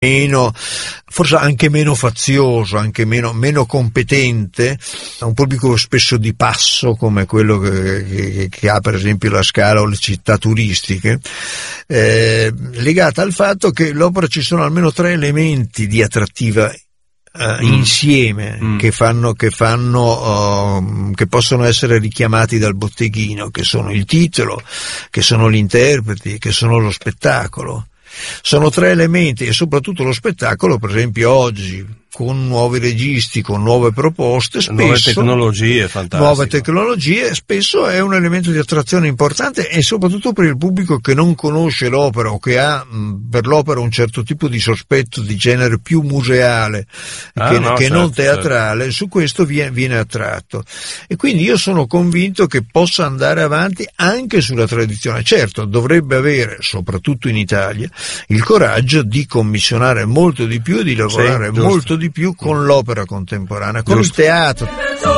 forse anche meno fazioso, anche meno competente, un pubblico spesso di passo come quello che ha per esempio la Scala o le città turistiche, legata al fatto che l'opera ci sono almeno 3 elementi di attrattiva insieme che possono essere richiamati dal botteghino, che sono il titolo, che sono gli interpreti, che sono lo spettacolo. Sono 3 elementi, e soprattutto lo spettacolo, per esempio oggi, con nuovi registi, con nuove proposte, spesso, nuove tecnologie, spesso è un elemento di attrazione importante, e soprattutto per il pubblico che non conosce l'opera o che ha per l'opera un certo tipo di sospetto di genere più museale non teatrale, su questo viene attratto. E quindi io sono convinto che possa andare avanti anche sulla tradizione. Certo, dovrebbe avere, soprattutto in Italia, il coraggio di commissionare molto di più e di lavorare molto di più con l'opera contemporanea, con il teatro.